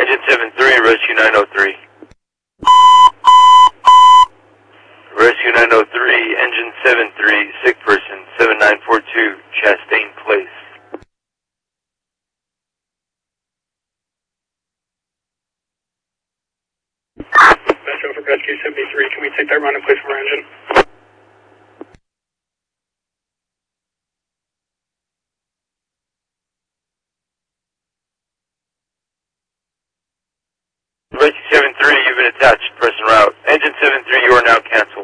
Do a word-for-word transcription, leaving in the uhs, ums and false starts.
Engine seven three, Rescue nine oh three. Rescue nine oh three, Engine seven three, sick person, seven nine four two, Chastain Place. Metro for Rescue seventy-three, can we take that run and place for our engine? Rescue seven three, you've been attached, press en route. Engine seven three, you are now canceled.